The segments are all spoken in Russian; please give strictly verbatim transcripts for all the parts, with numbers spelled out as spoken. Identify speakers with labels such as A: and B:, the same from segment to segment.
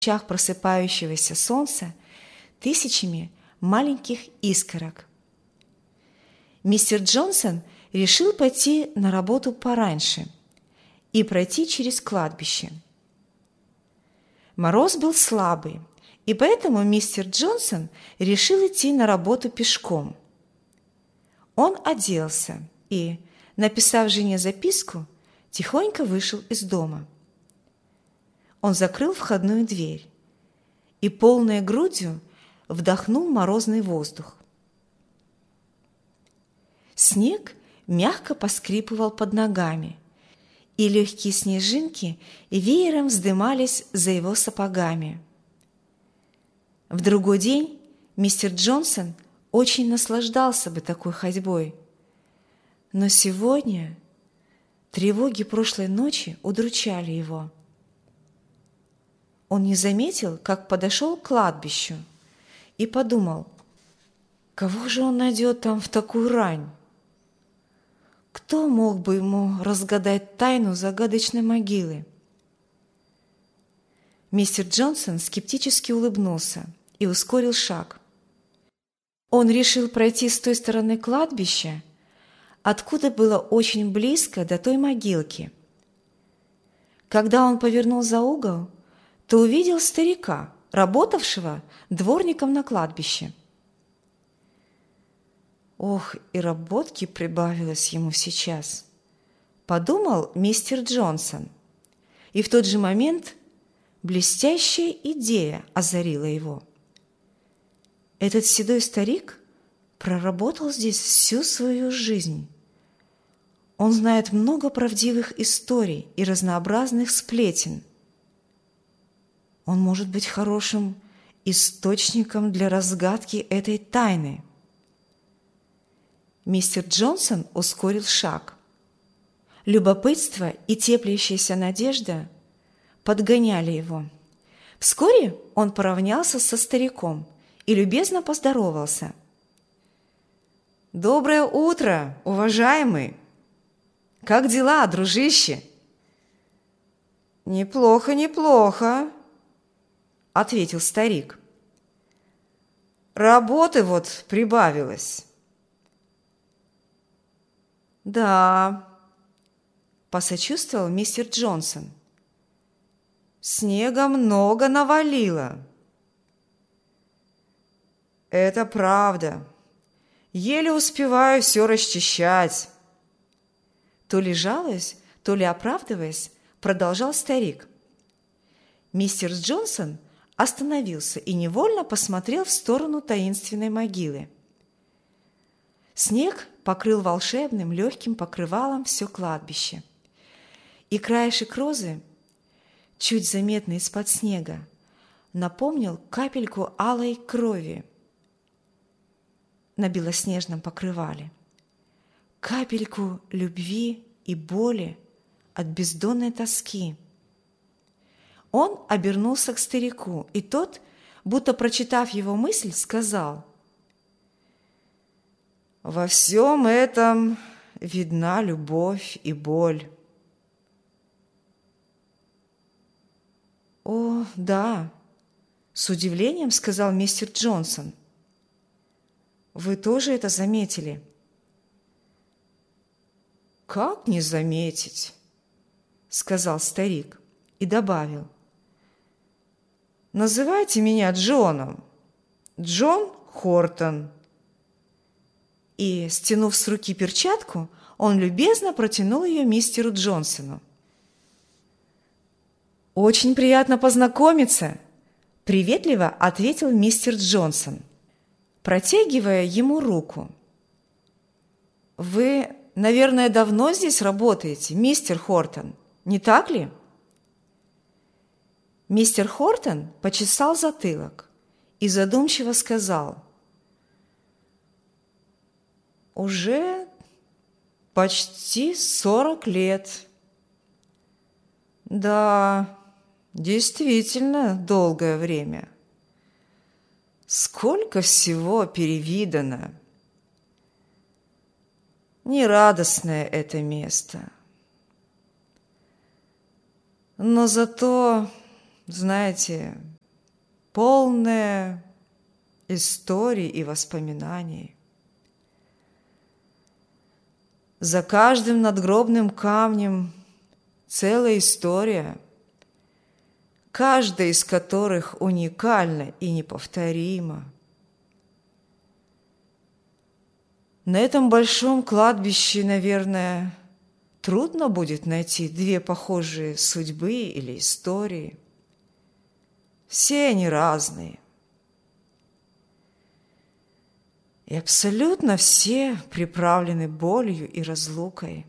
A: лучах просыпающегося солнца тысячами маленьких искорок. Мистер Джонсон решил пойти на работу пораньше и пройти через кладбище. Мороз был слабый, и поэтому мистер Джонсон решил идти на работу пешком. Он оделся и, написав жене записку, тихонько вышел из дома. Он закрыл входную дверь и полной грудью вдохнул морозный воздух. Снег мягко поскрипывал под ногами, и легкие снежинки веером вздымались за его сапогами. В другой день мистер Джонсон очень наслаждался бы такой ходьбой, но сегодня тревоги прошлой ночи удручали его. Он не заметил, как подошел к кладбищу, и подумал, кого же он найдет там в такую рань? Кто мог бы ему разгадать тайну загадочной могилы? Мистер Джонсон скептически улыбнулся и ускорил шаг. Он решил пройти с той стороны кладбища, откуда было очень близко до той могилки. Когда он повернул за угол, то увидел старика, работавшего дворником на кладбище. Ох, и работки прибавилось ему сейчас, подумал мистер Джонсон, и в тот же момент блестящая идея озарила его. Этот седой старик проработал здесь всю свою жизнь. Он знает много правдивых историй и разнообразных сплетен. Он может быть хорошим источником для разгадки этой тайны. Мистер Джонсон ускорил шаг. Любопытство и теплящаяся надежда подгоняли его. Вскоре он поравнялся со стариком и любезно поздоровался. «Доброе утро, уважаемый! Как дела, дружище?» «Неплохо, неплохо», — ответил старик. «Работы вот прибавилось». «Да», — посочувствовал мистер Джонсон. «Снега много навалило». «Это правда. Еле успеваю все расчищать». То ли жалуясь, то ли оправдываясь, продолжал старик. Мистер Джонсон остановился и невольно посмотрел в сторону таинственной могилы. Снег покрыл волшебным легким покрывалом все кладбище, и краешек розы, чуть заметный из-под снега, напомнил капельку алой крови на белоснежном покрывале, капельку любви и боли от бездонной тоски. Он обернулся к старику, и тот, будто прочитав его мысль, сказал: «Во всем этом видна любовь и боль». «О, да», — с удивлением сказал мистер Джонсон. «Вы тоже это заметили?» «Как не заметить?» — сказал старик и добавил: «Называйте меня Джоном, Джон Хортон». И, стянув с руки перчатку, он любезно протянул ее мистеру Джонсону. «Очень приятно познакомиться», — приветливо ответил мистер Джонсон, протягивая ему руку. «Вы, наверное, давно здесь работаете, мистер Хортон, не так ли?» Мистер Хортон почесал затылок и задумчиво сказал: «Уже почти сорок лет». «Да, действительно долгое время. Сколько всего перевидано. Нерадостное это место. Но зато, знаете, полное историй и воспоминаний. За каждым надгробным камнем целая история, каждая из которых уникальна и неповторима. На этом большом кладбище, наверное, трудно будет найти две похожие судьбы или истории. Все они разные. И абсолютно все приправлены болью и разлукой.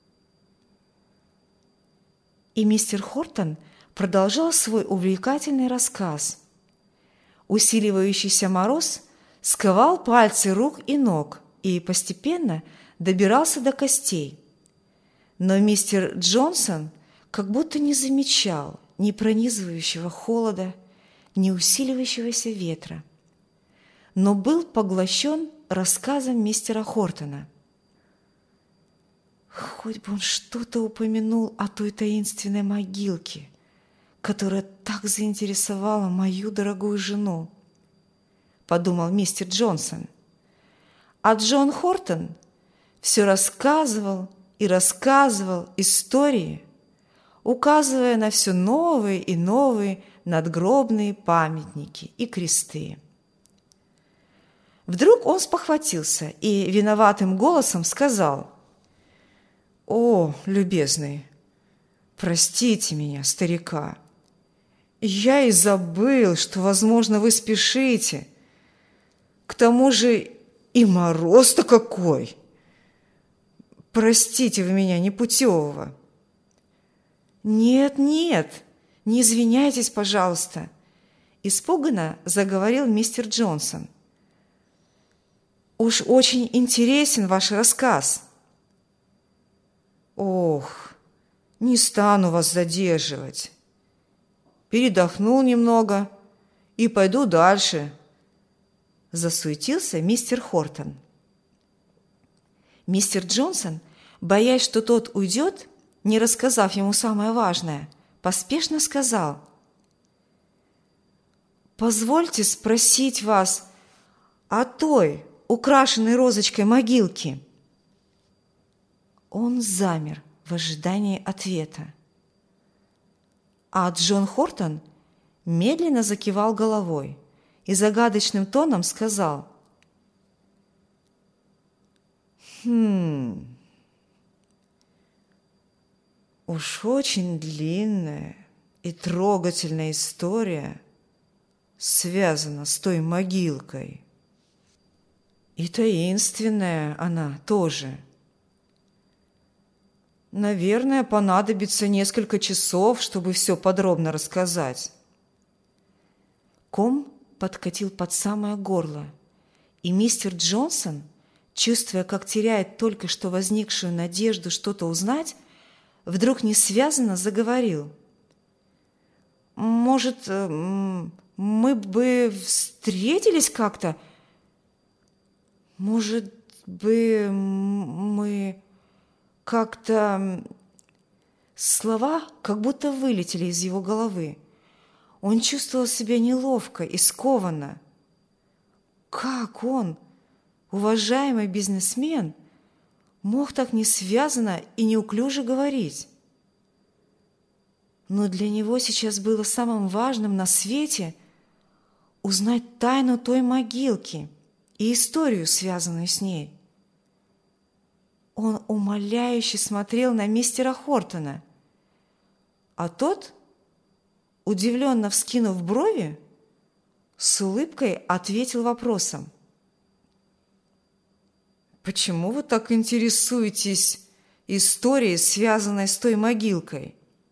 A: И мистер Хортон продолжал свой увлекательный рассказ. Усиливающийся мороз сковал пальцы рук и ног и постепенно добирался до костей. Но мистер Джонсон как будто не замечал ни пронизывающего холода, ни усиливающегося ветра, но был поглощен рассказом мистера Хортона. Хоть бы он что-то упомянул о той таинственной могилке, которая так заинтересовала мою дорогую жену, подумал мистер Джонсон. А Джон Хортон все рассказывал и рассказывал истории, указывая на все новые и новые надгробные памятники и кресты. Вдруг он спохватился и виноватым голосом сказал: «О, любезный, простите меня, старика, я и забыл, что, возможно, вы спешите. К тому же и мороз-то какой! Простите вы меня, непутевого». «Нет, нет, не извиняйтесь, пожалуйста», – испуганно заговорил мистер Джонсон. «Уж очень интересен ваш рассказ». «Ох, не стану вас задерживать. Передохнул немного и пойду дальше», – засуетился мистер Хортон. Мистер Джонсон, боясь, что тот уйдет, не рассказав ему самое важное, поспешно сказал: «Позвольте спросить вас о той, украшенной розочкой могилке». Он замер в ожидании ответа. А Джон Хортон медленно закивал головой и загадочным тоном сказал: «Хм, уж очень длинная и трогательная история связана с той могилкой. И таинственная она тоже. Наверное, понадобится несколько часов, чтобы все подробно рассказать». Ком подкатил под самое горло, и мистер Джонсон, чувствуя, как теряет только что возникшую надежду что-то узнать, вдруг несвязанно заговорил: «Может, мы бы встретились как-то? Может бы мы как-то...» Слова как будто вылетели из его головы. Он чувствовал себя неловко и скованно. Как он, уважаемый бизнесмен, мог так несвязанно и неуклюже говорить? Но для него сейчас было самым важным на свете узнать тайну той могилки и историю, связанную с ней. Он умоляюще смотрел на мистера Хортона, а тот, удивленно вскинув брови, с улыбкой ответил вопросом: «Почему вы так интересуетесь историей, связанной с той могилкой?»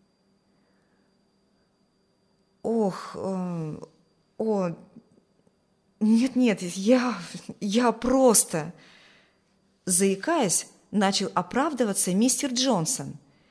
A: «Ох, э, о, нет-нет, я, я просто...» Заикаясь, начал оправдываться мистер Джонсон.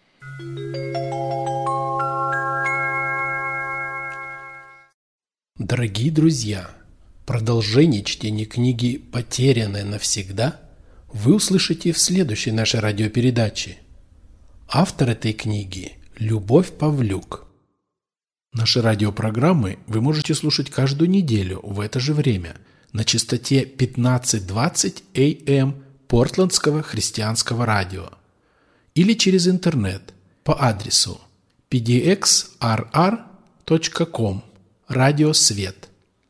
B: Дорогие друзья, продолжение чтения книги «Потерянная навсегда» вы услышите в следующей нашей радиопередаче. Автор этой книги – Любовь Павлюк. Наши радиопрограммы вы можете слушать каждую неделю в это же время на частоте пятнадцать двадцать эй эм Портландского христианского радио или через интернет по адресу пи ди экс ар ар точка ком радиосвет.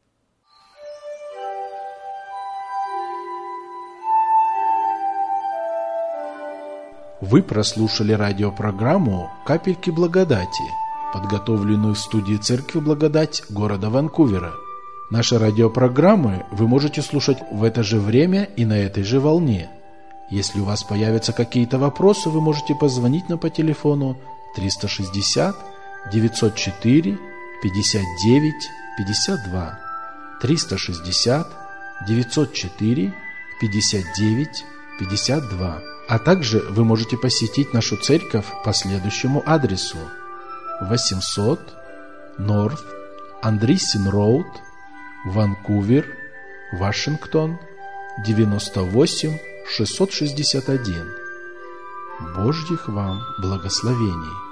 B: Вы прослушали радиопрограмму «Капельки благодати», подготовленную в студии Церкви Благодать города Ванкувера. Наши радиопрограммы вы можете слушать в это же время и на этой же волне. Если у вас появятся какие-то вопросы, вы можете позвонить нам по телефону триста шестьдесят девятьсот четыре пятьдесят девять пятьдесят два, триста шестьдесят девятьсот четыре пятьдесят девять пятьдесят два. А также вы можете посетить нашу церковь по следующему адресу: восемьсот North Andreessen Road, Ванкувер, Вашингтон, девяносто восемь шестьсот шестьдесят один. Божьих вам благословений!